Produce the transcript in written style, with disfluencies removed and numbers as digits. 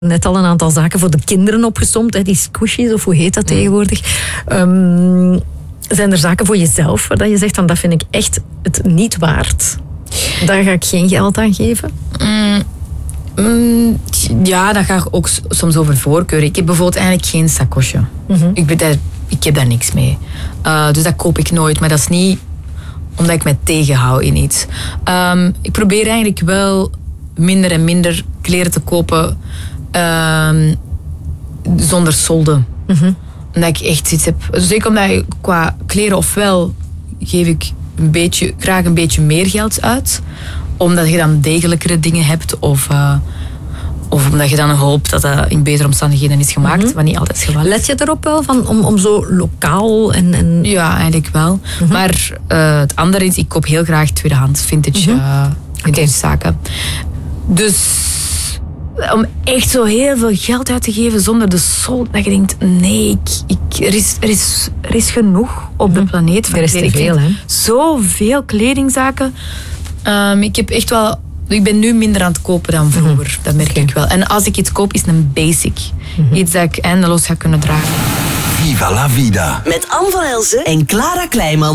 Net al een aantal zaken voor de kinderen opgesomd, hè, die squishies, of hoe heet dat tegenwoordig. Zijn er zaken voor jezelf waar je zegt, dat vind ik echt het niet waard? Daar ga ik geen geld aan geven? Ja, dat gaat ook soms over voorkeur. Ik heb bijvoorbeeld eigenlijk geen sakosje. Ik heb daar niks mee. Dus dat koop ik nooit. Maar dat is niet omdat ik me tegenhoud in iets. Ik probeer eigenlijk wel minder en minder kleren te kopen zonder solde. Omdat ik echt iets heb. Zeker omdat ik qua kleren ofwel geef ik graag een beetje meer geld uit. Omdat je dan degelijkere dingen hebt. Of omdat je dan hoopt dat dat in betere omstandigheden is gemaakt. Wat niet altijd het geval is. Let je erop wel om zo lokaal en... Ja, eigenlijk wel. Maar het andere is, ik koop heel graag tweedehands vintage zaken. Dus om echt zo heel veel geld uit te geven zonder de sol, dat je denkt, nee, er is genoeg op de planeet. Er is te veel, hè? Zoveel kledingzaken. Ik heb echt wel... Ik ben nu minder aan het kopen dan vroeger. Dat merk ik wel. En als ik iets koop, is het een basic. Iets dat ik eindeloos ga kunnen dragen. Viva la vida. Met Anne van Elzen en Clara Kleijman.